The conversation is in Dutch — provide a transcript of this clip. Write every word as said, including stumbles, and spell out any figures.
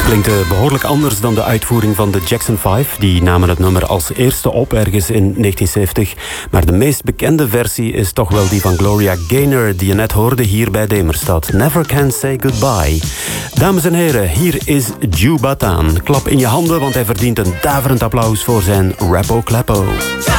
Klinkt behoorlijk anders dan de uitvoering van de Jackson vijf. Die namen het nummer als eerste op ergens in negentien zeventig. Maar de meest bekende versie is toch wel die van Gloria Gaynor, die je net hoorde hier bij Demerstad. Never Can Say Goodbye. Dames en heren, hier is Joe Bataan. Klap in je handen, want hij verdient een daverend applaus voor zijn Rappo Clappo.